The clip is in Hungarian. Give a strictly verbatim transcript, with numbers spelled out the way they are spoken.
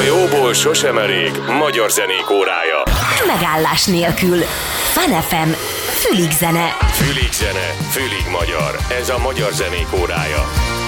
jóból sosem elég magyar zenék órája. Megállás nélkül. Fun ef em, fülig zene. Fülig zene, fülig magyar. Ez a magyar zenék órája.